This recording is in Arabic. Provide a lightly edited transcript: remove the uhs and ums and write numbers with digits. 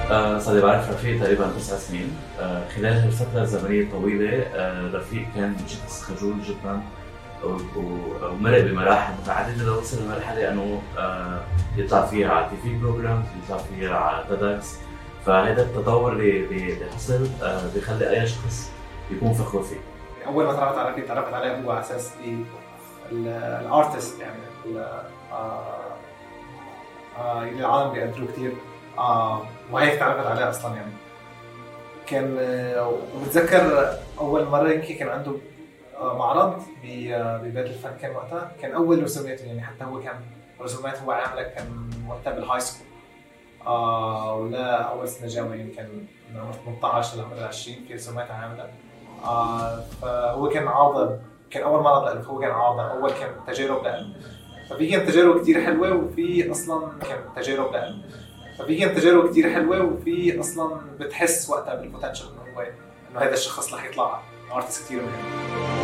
صار لي بعرف رفيق تقريبا 9 سنين. خلال هالفترة الزمنية الطويلة رفيق كان شخص خجول جدا ومرق بمراحل متعددة لوصل لمرحلة انه يطلع فيها على تي في بروجرام، يطلع فيها على تيدكس. فهذا التطور اللي حصل بيخلي اي شخص يكون فخور فيه. اول ما تعرفت عليه هو على اساس الارتست، يعني اللي العالم بيقدروه كتير، وهيك تعرفت عليه اصلا. يعني كان وبتذكر اول مره يمكن كان عنده معرض ببيت الفن، كان وقتها كان اول رسوماته، يعني حتى هو كان رسومات هو عامله كان وقتها بالهاي سكول، ولا اول سنه جامعه، يعني كان من عمر 18 لعمر 20 في رسومات عامله. فهو كان عارضه، كان اول معرض له، هو كان عارضه اول، كان تجارب له. ففي كان تجارب كتير حلوه، وفي اصلا كان تجارب له. ففي كان تجارب كتير حلوه، وفي اصلا بتحس وقتها بالبوتنشل انه هذا الشخص رح يطلع ارتست كتير مهم.